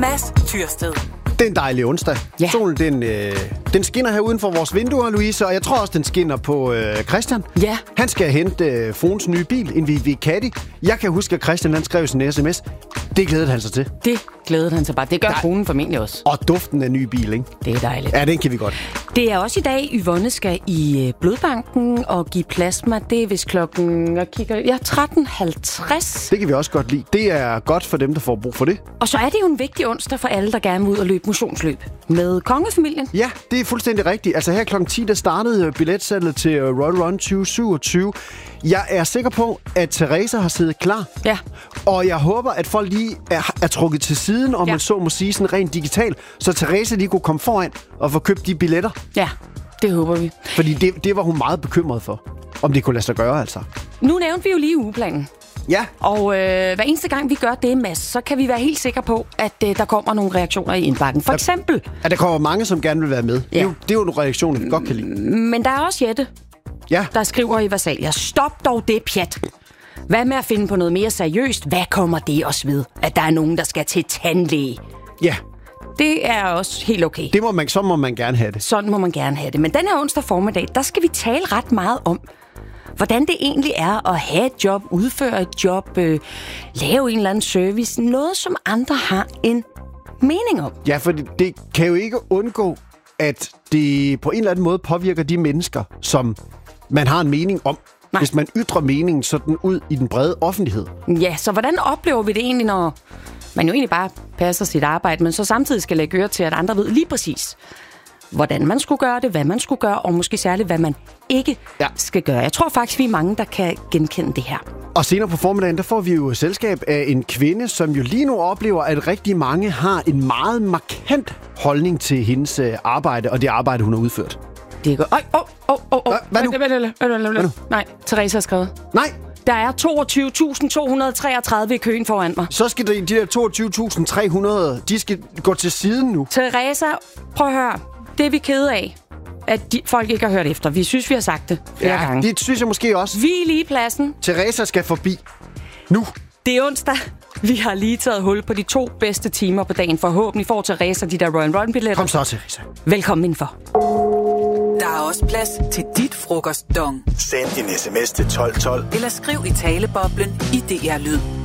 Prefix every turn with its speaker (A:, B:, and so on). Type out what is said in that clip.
A: Mads Tyrsted.
B: Det er en dejlig onsdag.
A: Ja.
B: Solen, den skinner her uden for vores vinduer, Louise, og jeg tror også, den skinner på Christian.
A: Ja.
B: Han skal hente Frons nye bil, en VW Caddy. Jeg kan huske, at Christian han skrev sin sms. Det glædede han sig til.
A: Det glædede han sig bare. Det gør konen formentlig også.
B: Og duften af ny bil, ikke?
A: Det er dejligt.
B: Ja, den kan vi godt.
A: Det er også i dag, Yvonne skal i blodbanken og give plasma. Det er vist klokken, 13.50.
B: Det kan vi også godt lide. Det er godt for dem, der får brug for det.
A: Og så er det jo en vigtig onsdag for alle, der gerne vil ud og løbe motionsløb med kongefamilien.
B: Ja, det er fuldstændig rigtigt. Altså her klokken 10, der startede billetsalget til Royal Run 2027. Jeg er sikker på, at Teresa har siddet klar.
A: Ja.
B: Og jeg håber, at folk lige er trukket til siden, om man så må sige, sådan rent digitalt, så Teresa lige kunne komme foran og få købt de billetter.
A: Ja, det håber vi.
B: Fordi det var hun meget bekymret for, om det kunne lade sig gøre, altså.
A: Nu nævnte vi jo lige ugeplanen.
B: Ja.
A: Og hver eneste gang vi gør det, Mads, så kan vi være helt sikre på, at der kommer nogle reaktioner i indbakken. For eksempel...
B: At der kommer mange, som gerne vil være med.
A: Ja.
B: Det er jo nogle reaktioner, vi godt kan lide.
A: Men der er også Jette, der skriver i Versalia: stop dog det pjat. Hvad med at finde på noget mere seriøst? Hvad kommer det også ved, at der er nogen, der skal til tandlæge?
B: Ja.
A: Det er også helt okay.
B: Så må man gerne have det.
A: Sådan må man gerne have det. Men den her onsdag formiddag, der skal vi tale ret meget om, hvordan det egentlig er at have et job, udføre et job, lave en eller anden service. Noget, som andre har en mening om.
B: Ja, for det kan jo ikke undgå, at det på en eller anden måde påvirker de mennesker, som man har en mening om. Nej. Hvis man ytrer meningen sådan ud i den brede offentlighed.
A: Ja, så hvordan oplever vi det egentlig, når man jo egentlig bare passer sit arbejde, men så samtidig skal lægge øre til, at andre ved lige præcis, hvordan man skulle gøre det, hvad man skulle gøre, og måske særligt, hvad man ikke skal gøre. Jeg tror faktisk, vi er mange, der kan genkende det her.
B: Og senere på formiddagen, der får vi jo selskab af en kvinde, som jo lige nu oplever, at rigtig mange har en meget markant holdning til hendes arbejde, og det arbejde, hun har udført.
A: Det er godt.
B: Hvad nu?
A: Hvad nu? Nej, Teresa har skrevet.
B: Nej.
A: Der er 22.233 i køen foran mig.
B: Så skal de der 22.300, de skal gå til siden nu.
A: Teresa, prøv at høre. Det er vi kede af, at folk ikke har hørt efter. Vi synes, vi har sagt det flere gange.
B: Det synes jeg måske også.
A: Vi er lige i pladsen.
B: Teresa skal forbi. Nu.
A: Det er onsdag. Vi har lige taget hul på de 2 bedste timer på dagen. Forhåbentlig får Teresa de der Royal Run-billetter.
B: Kom så, Teresa.
A: Velkommen indenfor.
C: Der er også plads til dit frokostdong.
D: Send din sms til 1212.
C: Eller skriv i taleboblen i DR Lyd.